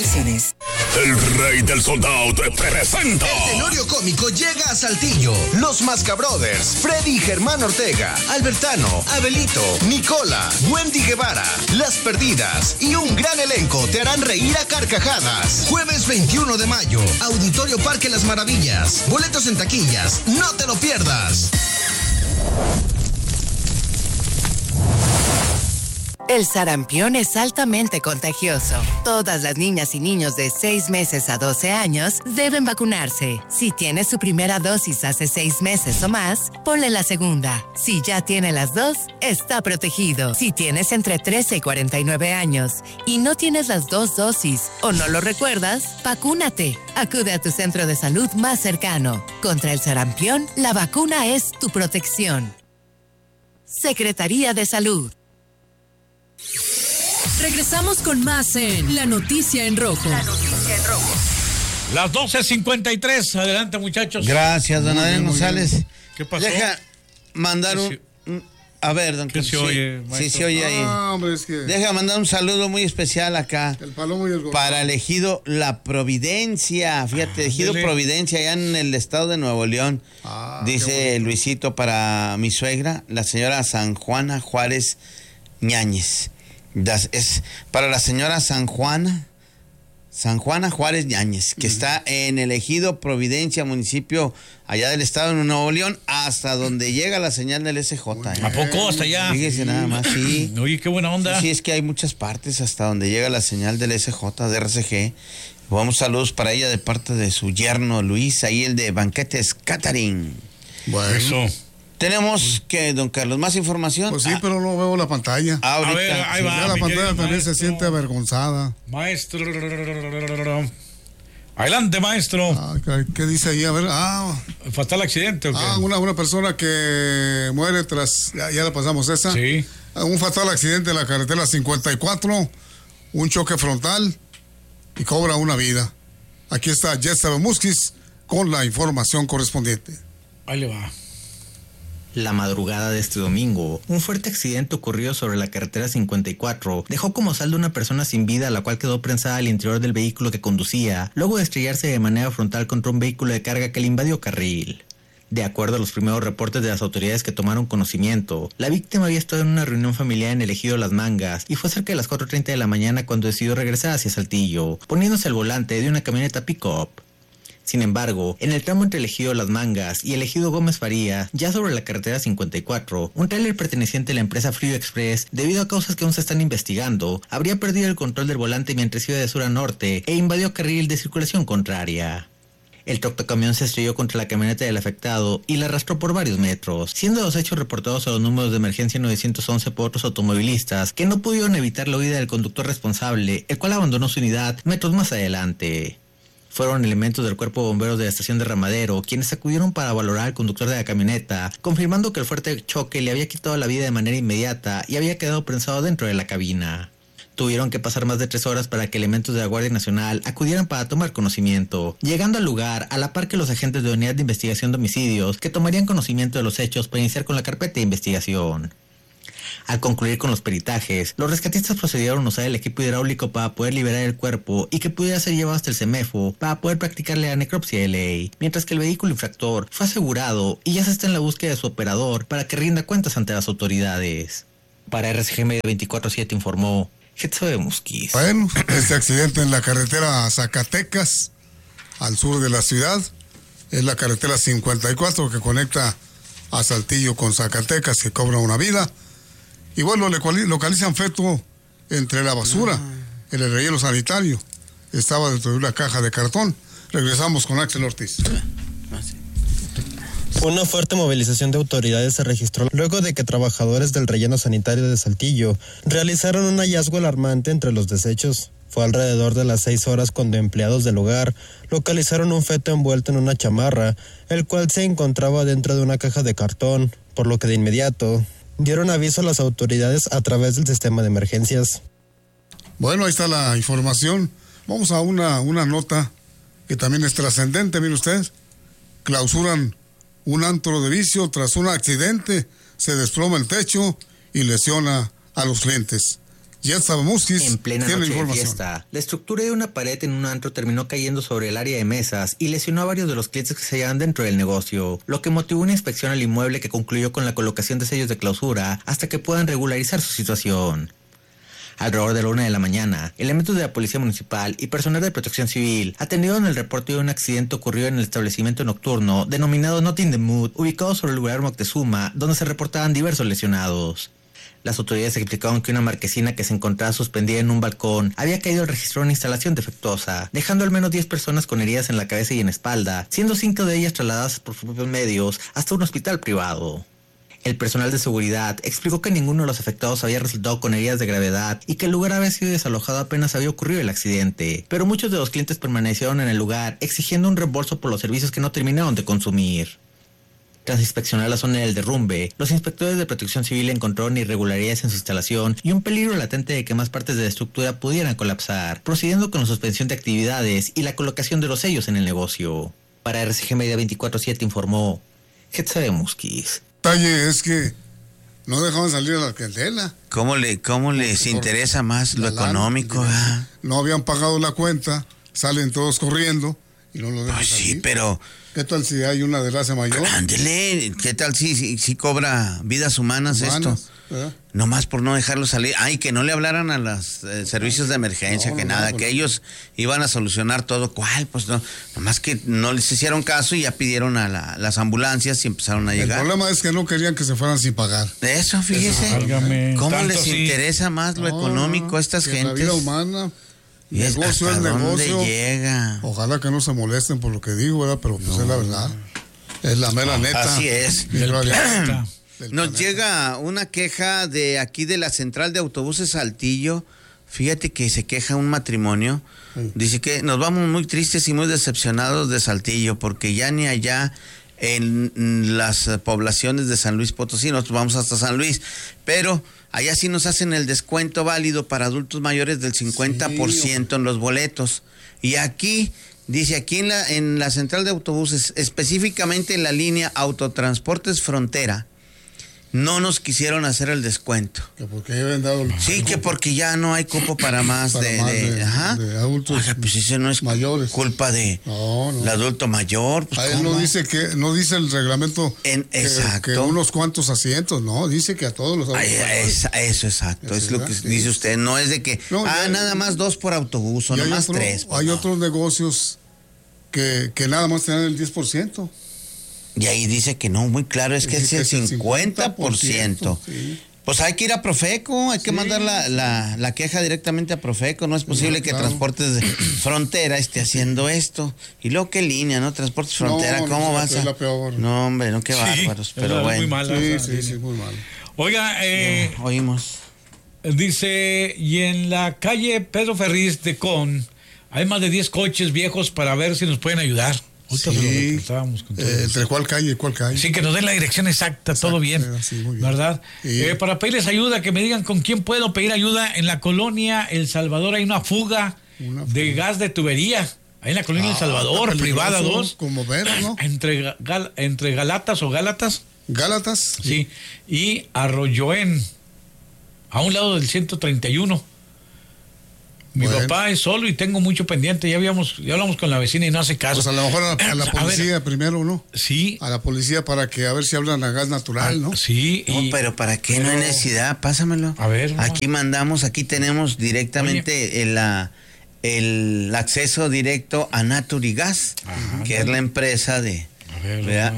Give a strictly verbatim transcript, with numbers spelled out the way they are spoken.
restricciones. El Rey del Soldado te presenta. El Tenorio Cómico llega a Saltillo. Los Mascabrothers, Freddy y Germán Ortega, Albertano, Abelito, Nicola, Wendy Guevara, Las Perdidas y un gran elenco te harán reír a carcajadas. Jueves veintiuno de mayo, Auditorio Parque Las Maravillas. Boletos en taquillas, no te lo pierdas. El sarampión es altamente contagioso. Todas las niñas y niños de seis meses a doce años deben vacunarse. Si tiene su primera dosis hace seis meses o más, ponle la segunda. Si ya tiene las dos, está protegido. Si tienes entre trece y cuarenta y nueve años y no tienes las dos dosis o no lo recuerdas, vacúnate. Acude a tu centro de salud más cercano. Contra el sarampión, la vacuna es tu protección. Secretaría de Salud. Regresamos con más en La Noticia en Rojo. La Noticia en Rojo. Las doce cincuenta y tres. Adelante, muchachos. Gracias, don Adrián González. ¿Qué pasó? Deja mandar un... un a ver, don ¿Qué se oye, Sí, se oye ahí. Ah, hombre, es que... Deja mandar un saludo muy especial acá. El palomo y el gordo. Para el ejido La Providencia. Fíjate, ejido dele. Providencia, allá en el estado de Nuevo León. Ah, Dice Luisito para mi suegra, la señora San Juana Juárez Ñáñez. Das, es para la señora San Juana, San Juana Juárez Ñáñez, que uh-huh. está en el ejido Providencia, municipio allá del estado de Nuevo León, hasta donde llega la señal del S J. ¿eh? ¿A poco? ¿Hasta allá? Fíjese nada más, sí. Oye, qué buena onda. Sí, sí, es que hay muchas partes hasta donde llega la señal del S J, de R C G. Vamos, saludos para ella de parte de su yerno Luis, ahí el de Banquetes Catering. Bueno. Eso. Tenemos que, don Carlos, más información. Pues sí, ah, pero no veo la pantalla. Ahorita. A ver, ahí si va. vea la pantalla también maestro. se siente avergonzada. Maestro. Adelante, maestro. Ah, ¿qué dice ahí? A ver, ah. ¿Fatal accidente o qué? Ah, una, una persona que muere tras, ya, ya la pasamos esa. Sí. Un fatal accidente en la carretera cincuenta y cuatro, un choque frontal y cobra una vida. Aquí está Jessica Musquiz con la información correspondiente. Ahí le va. La madrugada de este domingo, un fuerte accidente ocurrió sobre la carretera cincuenta y cuatro dejó como saldo una persona sin vida, la cual quedó prensada al interior del vehículo que conducía, luego de estrellarse de manera frontal contra un vehículo de carga que le invadió carril. De acuerdo a los primeros reportes de las autoridades que tomaron conocimiento, la víctima había estado en una reunión familiar en el ejido Las Mangas y fue cerca de las cuatro treinta de la mañana cuando decidió regresar hacia Saltillo, poniéndose al volante de una camioneta pick-up. Sin embargo, en el tramo entre el ejido Las Mangas y el ejido Gómez Faría, ya sobre la carretera cincuenta y cuatro, un tráiler perteneciente a la empresa Frío Express, debido a causas que aún se están investigando, habría perdido el control del volante mientras iba de sur a norte e invadió carril de circulación contraria. El tractocamión se estrelló contra la camioneta del afectado y la arrastró por varios metros, siendo los hechos reportados a los números de emergencia nueve once por otros automovilistas que no pudieron evitar la huida del conductor responsable, el cual abandonó su unidad metros más adelante. Fueron elementos del cuerpo de bomberos de la estación de Ramadero quienes acudieron para valorar al conductor de la camioneta, confirmando que el fuerte choque le había quitado la vida de manera inmediata y había quedado prensado dentro de la cabina. Tuvieron que pasar más de tres horas para que elementos de la Guardia Nacional acudieran para tomar conocimiento, llegando al lugar a la par que los agentes de la Unidad de Investigación de Homicidios, que tomarían conocimiento de los hechos para iniciar con la carpeta de investigación. Al concluir con los peritajes, los rescatistas procedieron a usar el equipo hidráulico para poder liberar el cuerpo y que pudiera ser llevado hasta el CEMEFO para poder practicarle la necropsia de ley, mientras que el vehículo infractor fue asegurado y ya se está en la búsqueda de su operador para que rinda cuentas ante las autoridades. Para R C G Media veinticuatro siete informó Jessica Musquiz. Bueno, este accidente en la carretera Zacatecas, al sur de la ciudad, es la carretera cincuenta y cuatro que conecta a Saltillo con Zacatecas, que cobra una vida. Y bueno, le localizan feto entre la basura en el relleno sanitario. Estaba dentro de una caja de cartón. Regresamos con Axel Ortiz. Una fuerte movilización de autoridades se registró luego de que trabajadores del relleno sanitario de Saltillo realizaron un hallazgo alarmante entre los desechos. Fue alrededor de las seis horas cuando empleados del lugar localizaron un feto envuelto en una chamarra, el cual se encontraba dentro de una caja de cartón, por lo que de inmediato dieron aviso a las autoridades a través del sistema de emergencias. Bueno, ahí está la información. Vamos a una, una nota que también es trascendente, mire usted. Clausuran un antro de vicio tras un accidente. Se desploma el techo y lesiona a los clientes. Jetsa Musquiz En plena tiene noche de información. fiesta, la estructura de una pared en un antro terminó cayendo sobre el área de mesas y lesionó a varios de los clientes que se hallaban dentro del negocio, lo que motivó una inspección al inmueble que concluyó con la colocación de sellos de clausura hasta que puedan regularizar su situación. Alrededor de la una de la mañana, elementos de la Policía Municipal y personal de Protección Civil atendieron el reporte de un accidente ocurrido en el establecimiento nocturno denominado Not in the Mood, ubicado sobre el lugar Moctezuma, donde se reportaban diversos lesionados. Las autoridades explicaron que una marquesina que se encontraba suspendida en un balcón había caído al registrar una instalación defectuosa, dejando al menos diez personas con heridas en la cabeza y en espalda, siendo cinco de ellas trasladadas por sus propios medios hasta un hospital privado. El personal de seguridad explicó que ninguno de los afectados había resultado con heridas de gravedad y que el lugar había sido desalojado apenas había ocurrido el accidente, pero muchos de los clientes permanecieron en el lugar exigiendo un reembolso por los servicios que no terminaron de consumir. Tras inspeccionar la zona del derrumbe, los inspectores de Protección Civil encontraron irregularidades en su instalación y un peligro latente de que más partes de la estructura pudieran colapsar, procediendo con la suspensión de actividades y la colocación de los sellos en el negocio. Para R C G Media veinticuatro siete informó Jetsa Musquiz. Detalle es que no dejaban salir a la clientela. ¿Cómo, le, cómo les interesa más lo económico? Ah? No habían pagado la cuenta, salen todos corriendo y no lo dejan Pues sí, salir. pero... ¿Qué tal si hay una desgracia mayor? Ándele, ¿qué tal si, si, si cobra vidas humanas, Humanas, esto? ¿verdad? Nomás por no dejarlo salir. Ay, que no le hablaran a los eh, servicios de emergencia, No, que no, nada, no, que pues, ellos iban a solucionar todo. ¿Cuál? Pues no, nomás que no les hicieron caso y ya pidieron a la- las ambulancias y empezaron a El llegar. problema es que no querían que se fueran sin pagar. Eso, fíjese. Válgame, ¿Cómo tanto les sí. interesa más lo No, económico no, a estas que gentes? La vida humana, Y es- negocio ¿hasta es dónde negocio. llega? Ojalá que no se molesten por lo que digo, ¿verdad? Pero pues es la verdad. Es la mera neta. Así es. Del planeta. del Nos planeta. llega una queja de aquí de la central de autobuses Saltillo. Fíjate que se queja un matrimonio. Sí. Dice que nos vamos muy tristes y muy decepcionados de Saltillo porque ya ni allá en las eh, poblaciones de San Luis Potosí, nosotros vamos hasta San Luis, pero allá sí nos hacen el descuento válido para adultos mayores del cincuenta por ciento en los boletos. Y aquí, dice, aquí en la, en la central de autobuses, específicamente en la línea Autotransportes Frontera, no nos quisieron hacer el descuento. Que porque habían dado el- Sí, que porque ya no hay cupo para más, Para de, más de- de- ajá. de adultos Oiga, pues eso no es mayores. culpa de No, no. el adulto mayor. Pues, Ahí ¿cómo? no dice que no dice el reglamento En- que, exacto. que unos cuantos asientos, no, dice que a todos los Ay, adultos. es- eso exacto, Es es lo que verdad, sí. dice usted, no es de que, No, ah, ya- nada más dos por autobús o Y hay, nomás otro- tres. pues, hay no. otros negocios que, que nada más tienen el diez por ciento. Y ahí dice que no, muy claro, es que Dice es que el es el cincuenta por ciento. sí. Pues hay que ir a Profeco, hay que Sí. mandar la, la, la queja directamente a Profeco. No es posible Sí, que claro. Transportes de Frontera esté haciendo esto. Y luego, ¿qué línea, no? Transportes No, Frontera, no, ¿cómo no, vas es a...? la peor. No, hombre, no, qué bárbaros, Sí, pero es bueno. muy mala Sí, esa sí, línea. sí, muy mal. Oiga, eh, Oímos. dice, y en la calle Pedro Ferriz de Con, hay más de diez coches viejos para ver si nos pueden ayudar. Ahorita se lo Sí. reportábamos con todo Eh, eso. ¿Entre cuál calle y cuál calle? Sí, que nos den la dirección exacta, todo bien, eh, sí, muy bien. ¿verdad? Sí. Eh, para pedirles ayuda, que me digan con quién puedo pedir ayuda. En la colonia El Salvador hay una fuga, Una de fuga. gas de tubería. Ahí en la colonia El Ah, Salvador, está peligroso, privada dos. como veras, ¿no? Entre, Gal- entre Galatas o Gálatas, Gálatas. sí, y Arroyoén, a un lado del ciento treinta y uno. Mi Bueno. papá es solo y tengo mucho pendiente. Ya habíamos, ya hablamos con la vecina y no hace caso. Pues a lo mejor a, a la A ver. policía primero, ¿no? Sí, A la policía para que a ver si hablan a gas natural, ¿no? sí. No, y- pero ¿para qué? No hay pero- necesidad, pásamelo. A ver, no. Aquí mandamos, aquí tenemos directamente el, la- el acceso directo a Naturigas, Ajá, que es la empresa de... A ver, ¿verdad?